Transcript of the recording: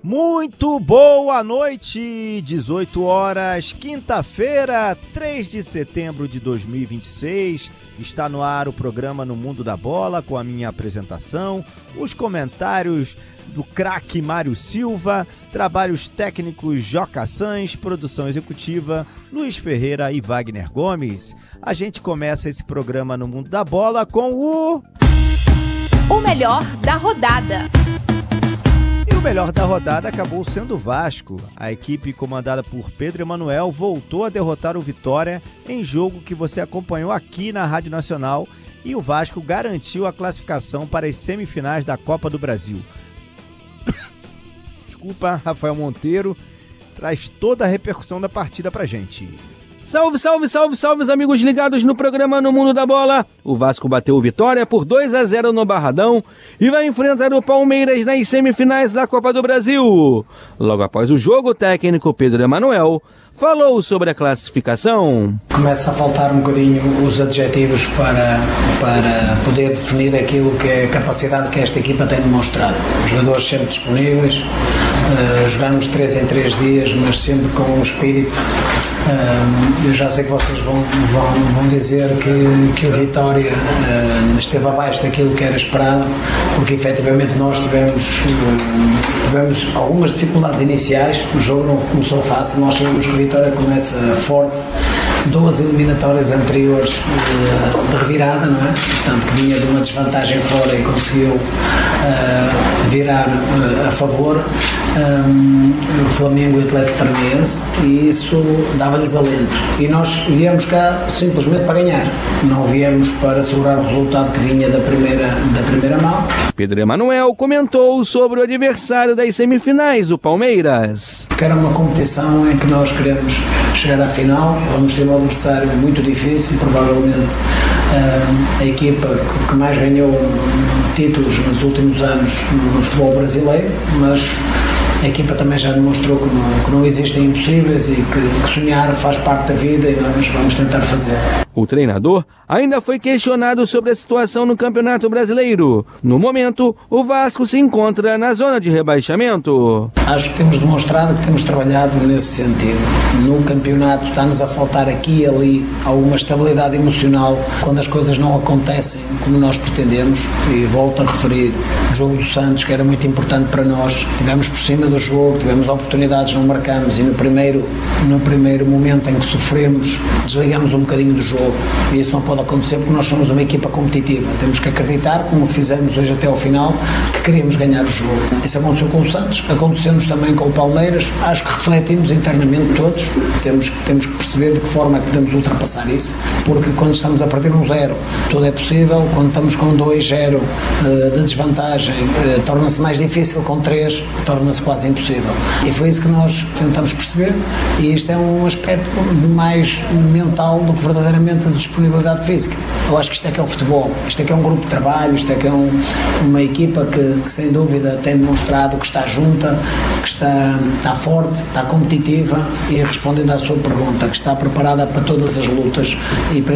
Muito boa noite, 18 horas, quinta-feira, 3 de setembro de 2026. Está no ar o programa No Mundo da Bola, com a minha apresentação, os comentários do craque Mário Silva, trabalhos técnicos Joca Sans, produção executiva Luiz Ferreira e Wagner Gomes. A gente começa esse programa No Mundo da Bola com o melhor da rodada. E o melhor da rodada acabou sendo o Vasco. A equipe comandada por Pedro Emanuel voltou a derrotar o Vitória em jogo que você acompanhou aqui na Rádio Nacional, e o Vasco garantiu a classificação para as semifinais da Copa do Brasil. Desculpa, Rafael Monteiro traz toda a repercussão da partida pra gente. Salve, salve, salve, salve, os amigos ligados no programa No Mundo da Bola. O Vasco bateu o Vitória por 2-0 no Barradão e vai enfrentar o Palmeiras nas semifinais da Copa do Brasil. Logo após o jogo, o técnico Pedro Emanuel falou sobre a classificação. Começa a faltar um bocadinho os adjetivos para poder definir aquilo que é a capacidade que esta equipa tem demonstrado. Os jogadores sempre disponíveis, jogamos 3 em 3 dias, mas sempre com um espírito. Eu já sei que vocês vão dizer que o Vitória esteve abaixo daquilo que era esperado, porque efetivamente nós tivemos algumas dificuldades iniciais. O jogo não começou fácil, nós sabemos que o Vitória começa forte, 2 eliminatórias anteriores de revirada, não é? Portanto, que vinha de uma desvantagem fora e conseguiu virar a favor o Flamengo e o Atlético Paranaense, e isso dava-lhes alento. E nós viemos cá simplesmente para ganhar, não viemos para segurar o resultado que vinha da primeira mão. Pedro Emanuel comentou sobre o adversário das semifinais, o Palmeiras. Que era uma competição em que nós queremos chegar à final, vamos ter um adversário muito difícil, provavelmente a equipa que mais ganhou títulos nos últimos anos no futebol brasileiro, mas a equipa também já demonstrou que não existem impossíveis e que sonhar faz parte da vida, e nós vamos tentar fazer. O treinador ainda foi questionado sobre a situação no Campeonato Brasileiro. No momento, o Vasco se encontra na zona de rebaixamento. Acho que temos demonstrado que temos trabalhado nesse sentido. No campeonato está-nos a faltar aqui e ali alguma estabilidade emocional quando as coisas não acontecem como nós pretendemos, e volto a referir o jogo do Santos, que era muito importante para nós. Tivemos por cima do jogo, tivemos oportunidades, não marcamos, e no primeiro momento em que sofremos, desligamos um bocadinho do jogo. E isso não pode acontecer, porque nós somos uma equipa competitiva. Temos que acreditar, como fizemos hoje até ao final, que queríamos ganhar o jogo. Isso aconteceu com o Santos, aconteceu-nos também com o Palmeiras. Acho que refletimos internamente todos. Temos que perceber de que forma é que podemos ultrapassar isso, porque quando estamos a perder 1-0, tudo é possível. Quando estamos com 2-0 de desvantagem, torna-se mais difícil. Com 3, torna-se quase impossível. E foi isso que nós tentamos perceber, e isto é um aspecto mais mental do que verdadeiramente de disponibilidade física. Eu acho que isto é que é o futebol, isto é que é um grupo de trabalho, isto é que é uma equipa que sem dúvida tem demonstrado que está junta, que está forte, está competitiva, e respondendo à sua pergunta, que está preparada para todas as lutas e para